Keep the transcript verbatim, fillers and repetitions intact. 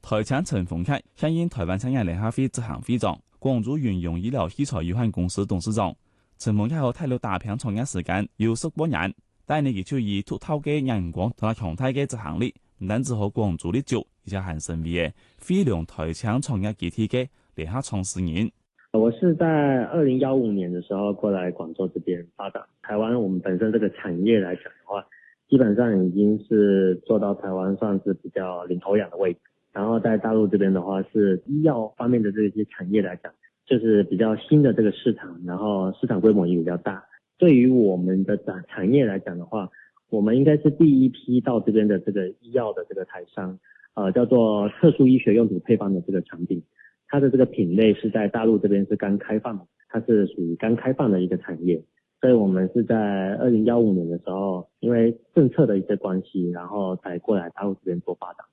台廠陳鳳凱響應台灣產業聯合會執行會長、廣州遠用醫療器材有限公司董事長。陳鳳凱和睇到大片創業時間有十多年，但係呢佢就以獨特嘅眼光同埋強大嘅執行力，唔單止和廣州的酒，而且還成為嘅飛龍台廠創業集體嘅聯合創始人。 我是在二零幺五年的時候過來廣州這邊發展。台灣我們本身這個產業來講的話，基本上已經是做到台灣算是比較領頭羊的位置。然後在大陸這邊的話，是醫藥方面的這些產業來講，就是比較新的這個市場，然後市場規模也比較大。對於我們的產產業來講的話，我們應該是第一批到這邊的這個醫藥的這個台商，呃，叫做特殊醫學用途配方的這個產品。它的這個品類是在大陸這邊是剛開放的，它是屬於剛開放的一個產業，所以我們是在二零幺五年的時候，因為政策的一些關係，然後才過來大陸這邊做發展。